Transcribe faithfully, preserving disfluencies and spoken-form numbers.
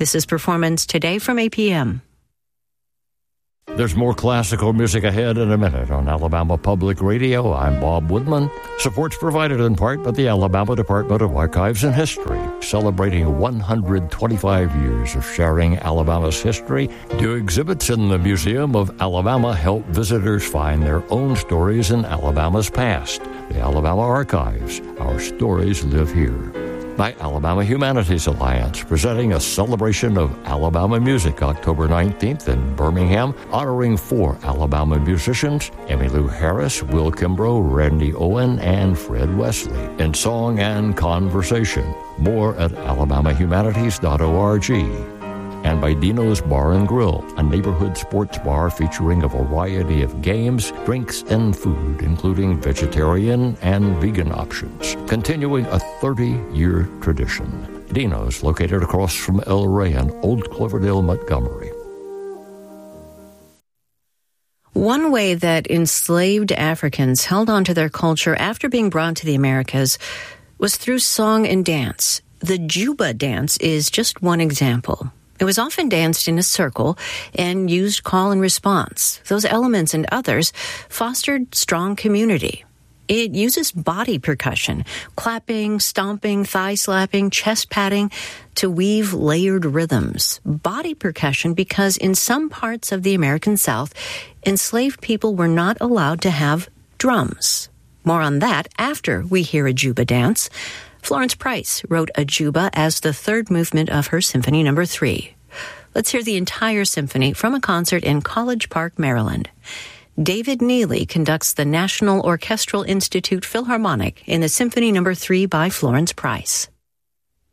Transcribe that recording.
This is Performance Today from A P M. There's more classical music ahead in a minute on Alabama Public Radio. I'm Bob Woodman. Support's provided in part by the Alabama Department of Archives and History, celebrating one hundred twenty-five years of sharing Alabama's history. New exhibits in the Museum of Alabama help visitors find their own stories in Alabama's past. The Alabama Archives, our stories live here. By Alabama Humanities Alliance, presenting a celebration of Alabama music October nineteenth in Birmingham, honoring four Alabama musicians, Emmylou Harris, Will Kimbrough, Randy Owen, and Fred Wesley, in song and conversation. More at alabama humanities dot org. And by Dino's Bar and Grill, a neighborhood sports bar featuring a variety of games, drinks, and food, including vegetarian and vegan options, continuing a thirty-year tradition. Dino's, located across from El Rey in Old Cloverdale, Montgomery. One way that enslaved Africans held on to their culture after being brought to the Americas was through song and dance. The Juba dance is just one example. It was often danced in a circle and used call and response. Those elements and others fostered strong community. It uses body percussion, clapping, stomping, thigh slapping, chest patting to weave layered rhythms. Body percussion because in some parts of the American South, enslaved people were not allowed to have drums. More on that after we hear a Juba dance. Florence Price wrote a Juba as the third movement of her Symphony Number Three. Let's hear the entire symphony from a concert in College Park, Maryland. David Neely conducts the National Orchestral Institute Philharmonic in the Symphony Number Three by Florence Price.